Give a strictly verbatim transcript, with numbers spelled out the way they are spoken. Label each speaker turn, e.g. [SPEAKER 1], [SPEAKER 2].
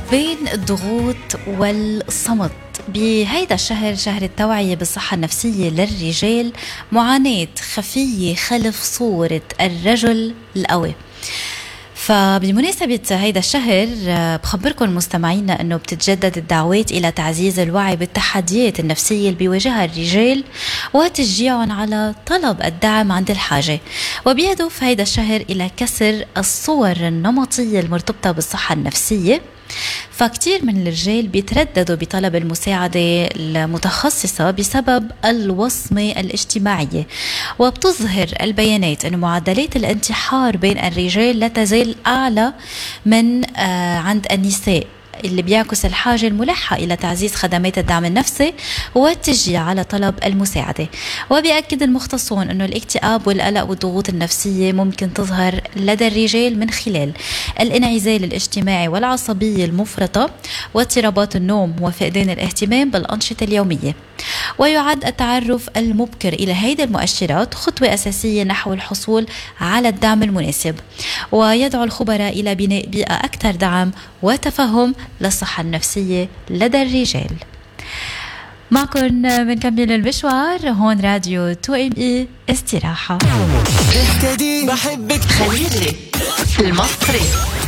[SPEAKER 1] بين الضغوط والصمت. بهيدا الشهر، شهر التوعية بالصحة النفسية للرجال، معاناة خفية خلف صورة الرجل القوي. فبمناسبة هيدا الشهر بخبركم مستمعينا أنه بتتجدد الدعوات إلى تعزيز الوعي بالتحديات النفسية اللي بيواجهها الرجال وتشجيعهم على طلب الدعم عند الحاجة. وبيهدف هيدا الشهر إلى كسر الصور النمطية المرتبطة بالصحة النفسية. فكتير من الرجال بيترددوا بطلب المساعدة المتخصصة بسبب الوصمة الاجتماعية، وبتظهر البيانات أن معدلات الانتحار بين الرجال لا تزال أعلى من آه عند النساء، اللي بيعكس الحاجة الملحة إلى تعزيز خدمات الدعم النفسي والتشجيع على طلب المساعدة. وبيأكد المختصون أنه الاكتئاب والقلق والضغوط النفسية ممكن تظهر لدى الرجال من خلال الانعزال الاجتماعي والعصبية المفرطة واضطرابات النوم وفقدان الاهتمام بالأنشطة اليومية. ويعد التعرف المبكر إلى هذه المؤشرات خطوة أساسية نحو الحصول على الدعم المناسب، ويدعو الخبراء إلى بناء بيئة أكثر دعم وتفهم للصحة النفسية لدى الرجال. معكم بنكمل المشوار هون راديو تو ام اي استراحة.
[SPEAKER 2] بحبك خليلي المصري.